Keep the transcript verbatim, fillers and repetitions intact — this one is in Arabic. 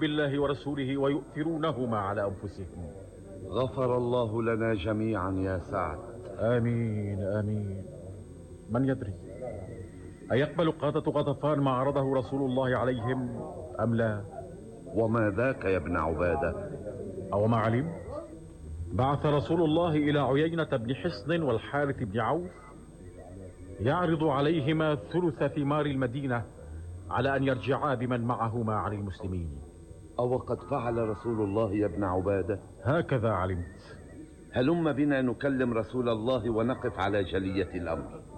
بحب الله ورسوله ويؤثرونهما على أنفسهم. غفر الله لنا جميعا يا سعد. آمين آمين. من يدري أيقبل قادة غطفان ما عرضه رسول الله عليهم أم لا؟ وما ذاك يا ابن عبادة؟ أو ما علمت بعث رسول الله إلى عيينة بن حصن والحارث بن عوف يعرض عليهما ثلث ثمار المدينة على أن يرجعا بمن معهما عن المسلمين. أو قد فعل رسول الله يا ابن عبادة؟ هكذا علمت. هلم بنا نكلم رسول الله ونقف على جلية الأمر.